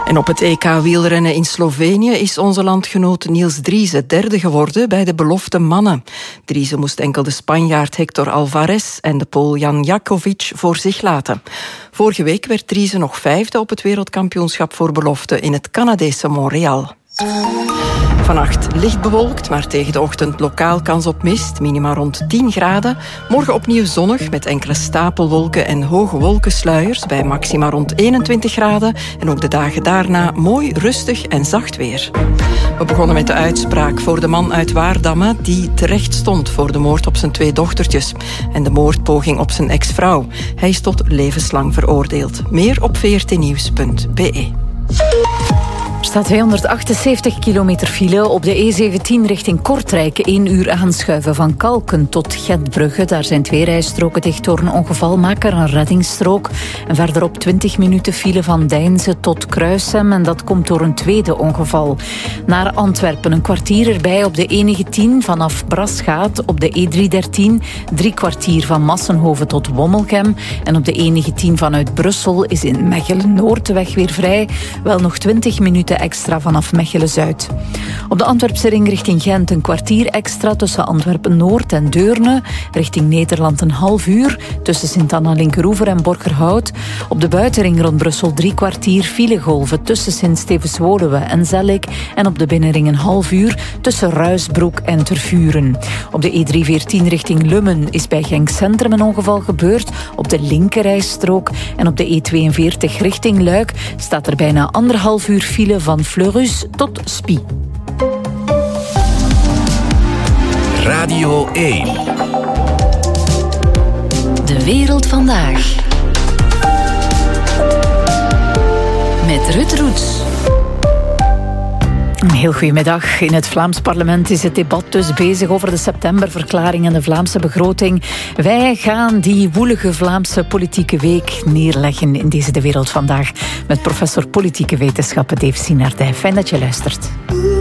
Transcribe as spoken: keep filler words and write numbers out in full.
En op het E K wielrennen in Slovenië is onze landgenoot Niels Driessen derde geworden bij de belofte mannen. Driessen moest enkel de Spanjaard Hector Alvarez en de Pool Jan Jakovic voor zich laten. Vorige week werd Driessen nog vijfde op het wereldkampioenschap voor belofte in het Canadese Montreal. Vannacht licht bewolkt, maar tegen de ochtend lokaal kans op mist. Minima rond tien graden. Morgen opnieuw zonnig met enkele stapelwolken en hoge wolkensluiers bij maxima rond eenentwintig graden. En ook de dagen daarna mooi, rustig en zacht weer. We begonnen met de uitspraak voor de man uit Waardamme die terecht stond voor de moord op zijn twee dochtertjes en de moordpoging op zijn ex-vrouw. Hij is tot levenslang veroordeeld. Meer op v r t nieuws punt b e. Er staat tweehonderdachtenzeventig kilometer file op de E zeventien richting Kortrijk. één uur aanschuiven van Kalken tot Gentbrugge. Daar zijn twee rijstroken dicht door een ongeval. Maak er een reddingsstrook. En verderop twintig minuten file van Deinze tot Kruissem. En dat komt door een tweede ongeval. Naar Antwerpen een kwartier erbij op de E negentien vanaf Brasgaat. Op de E driehonderddertien drie kwartier van Massenhoven tot Wommelgem. En op de E negentien vanuit Brussel is in Mechelen-Noord de weg weer vrij. Wel nog twintig minuten extra vanaf Mechelen-Zuid. Op de Antwerpse ring richting Gent een kwartier extra tussen Antwerpen-Noord en Deurne. Richting Nederland een half uur tussen Sint-Anna-Linkeroever en Borgerhout. Op de buitenring rond Brussel drie kwartier filegolven tussen Sint-Stevens-Woluwe en Zellik. En op de binnenring een half uur tussen Ruisbroek en Tervuren. Op de E driehonderdveertien richting Lummen is bij Genk Centrum een ongeval gebeurd. Op de linkerrijstrook. En op de E tweeënveertig richting Luik staat er bijna anderhalf uur file van Fleurus tot Spie. Radio één. De wereld vandaag. Met Ruud Roets. Een heel goedemiddag. In het Vlaams parlement is het debat dus bezig over de septemberverklaring en de Vlaamse begroting. Wij gaan die woelige Vlaamse politieke week neerleggen in deze De Wereld Vandaag met professor politieke wetenschappen Dave Sinardij. Fijn dat je luistert.